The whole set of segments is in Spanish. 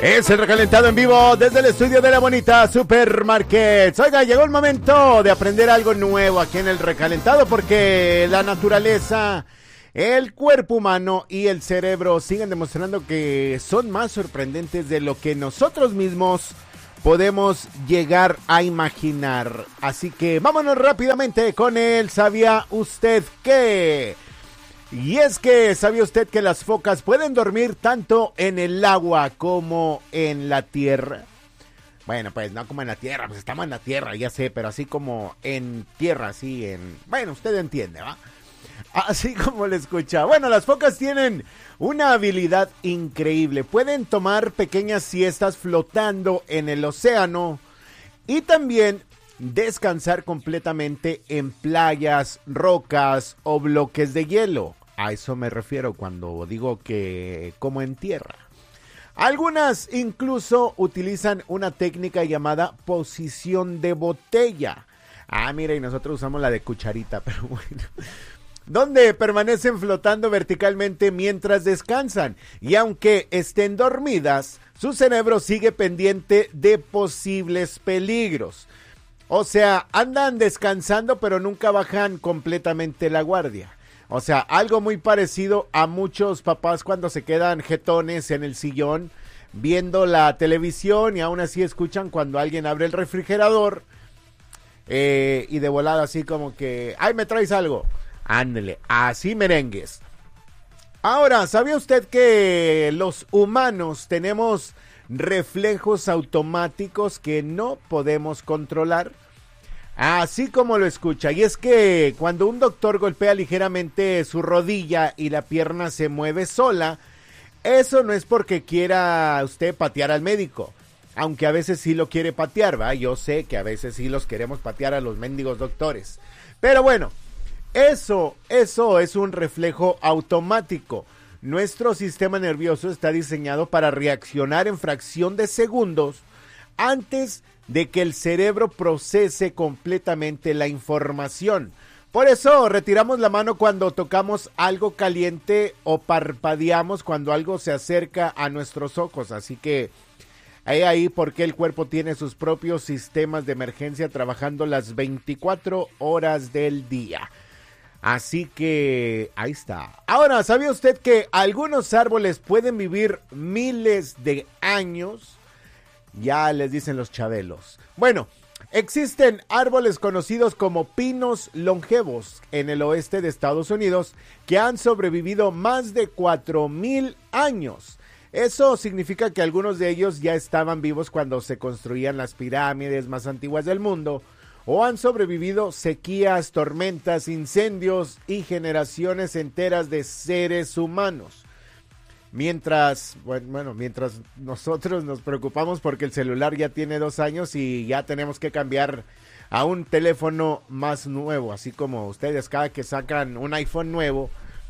Es el recalentado en vivo desde el estudio de la bonita Supermarkets. Oiga, llegó el momento de aprender algo nuevo aquí en el recalentado porque la naturaleza, el cuerpo humano y el cerebro siguen demostrando que son más sorprendentes de lo que nosotros mismos podemos llegar a imaginar. Así que vámonos rápidamente con el ¿sabía usted qué? Y es que, ¿sabía usted que las focas pueden dormir tanto en el agua como en la tierra? Bueno, pues no como en la tierra, pues estamos en la tierra, ya sé, pero así como en tierra, así en... Bueno, usted entiende, ¿va? Así como le escucha. Bueno, las focas tienen una habilidad increíble. Pueden tomar pequeñas siestas flotando en el océano y también descansar completamente en playas, rocas o bloques de hielo. A eso me refiero cuando digo que como en tierra. Algunas incluso utilizan una técnica llamada posición de botella. Mira, y nosotros usamos la de cucharita, pero bueno. Donde permanecen flotando verticalmente mientras descansan. Y aunque estén dormidas, su cerebro sigue pendiente de posibles peligros. O sea, andan descansando pero nunca bajan completamente la guardia. O sea, algo muy parecido a muchos papás cuando se quedan jetones en el sillón viendo la televisión y aún así escuchan cuando alguien abre el refrigerador y de volada así como que, ¡ay, me traes algo! Ándele, así merengues. Ahora, ¿sabía usted que los humanos tenemos reflejos automáticos que no podemos controlar? Así como lo escucha, y es que cuando un doctor golpea ligeramente su rodilla y la pierna se mueve sola, eso no es porque quiera usted patear al médico, aunque a veces sí lo quiere patear, ¿va? Yo sé que a veces sí los queremos patear a los mendigos doctores, pero bueno, eso es un reflejo automático. Nuestro sistema nervioso está diseñado para reaccionar en fracción de segundos antes de que el cerebro procese completamente la información. Por eso retiramos la mano cuando tocamos algo caliente o parpadeamos cuando algo se acerca a nuestros ojos. Así que ahí porque el cuerpo tiene sus propios sistemas de emergencia trabajando las 24 horas del día. Así que ahí está. Ahora, ¿sabía usted que algunos árboles pueden vivir miles de años? Ya les dicen los chabelos. Bueno, existen árboles conocidos como pinos longevos en el oeste de Estados Unidos que han sobrevivido más de 4,000 años. Eso significa que algunos de ellos ya estaban vivos cuando se construían las pirámides más antiguas del mundo o han sobrevivido sequías, tormentas, incendios y generaciones enteras de seres humanos. Mientras nosotros nos preocupamos porque el celular ya tiene 2 años y ya tenemos que cambiar a un teléfono más nuevo, así como ustedes cada que sacan un iPhone nuevo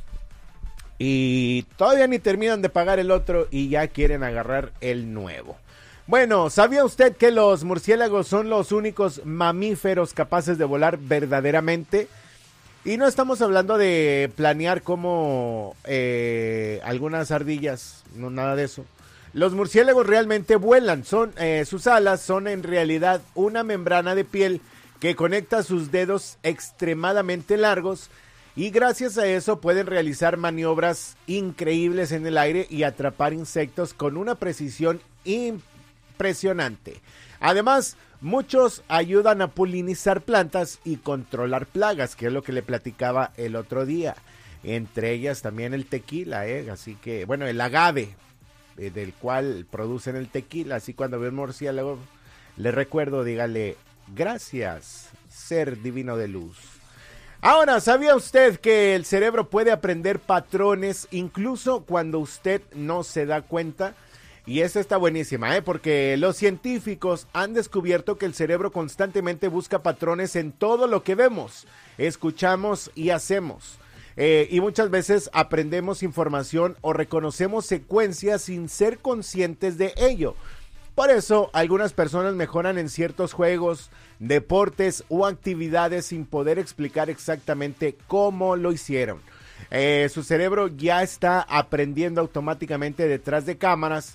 y todavía ni terminan de pagar el otro y ya quieren agarrar el nuevo. Bueno, ¿sabía usted que los murciélagos son los únicos mamíferos capaces de volar verdaderamente? Y no estamos hablando de planear como algunas ardillas, no nada de eso. Los murciélagos realmente vuelan, sus alas son en realidad una membrana de piel que conecta sus dedos extremadamente largos y gracias a eso pueden realizar maniobras increíbles en el aire y atrapar insectos con una precisión impresionante. Además, muchos ayudan a polinizar plantas y controlar plagas, que es lo que le platicaba el otro día. Entre ellas también el tequila, así que, bueno, el agave, del cual producen el tequila. Así cuando ve un murciélago, le recuerdo, dígale, gracias, ser divino de luz. Ahora, ¿sabía usted que el cerebro puede aprender patrones incluso cuando usted no se da cuenta? Y esta está buenísima, porque los científicos han descubierto que el cerebro constantemente busca patrones en todo lo que vemos, escuchamos y hacemos. Y muchas veces aprendemos información o reconocemos secuencias sin ser conscientes de ello. Por eso, algunas personas mejoran en ciertos juegos, deportes o actividades sin poder explicar exactamente cómo lo hicieron. Su cerebro ya está aprendiendo automáticamente detrás de cámaras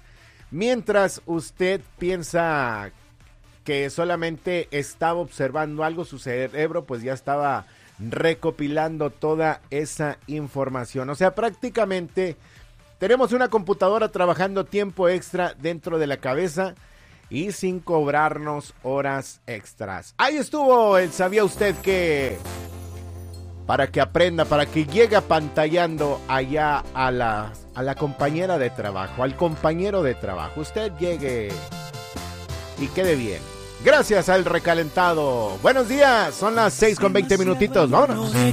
Mientras usted piensa que solamente estaba observando algo, su cerebro pues ya estaba recopilando toda esa información. O sea, prácticamente tenemos una computadora trabajando tiempo extra dentro de la cabeza y sin cobrarnos horas extras. Ahí estuvo el ¿sabía usted que? Para que aprenda, para que llegue apantallando allá a la compañera de trabajo, al compañero de trabajo. Usted llegue y quede bien. Gracias al recalentado. Buenos días, son las 6:20. Vámonos.